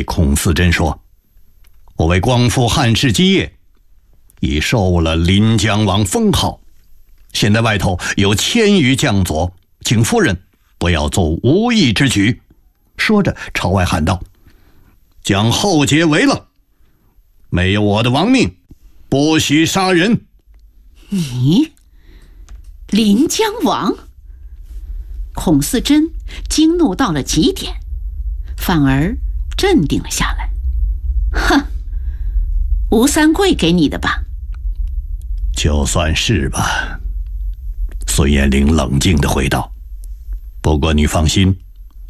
孔思珍说：“我为光复汉室基业，已受了临江王封号，现在外头有1000余将佐，请夫人不要做无义之举。”说着朝外喊道：“将后节围了，没有我的亡命，不许杀人。” 你临江王？孔思珍惊怒到了极点，反而镇定了下来。哼，吴三桂给你的吧？ 就算是吧。孙延龄冷静地回道：“不过你放心，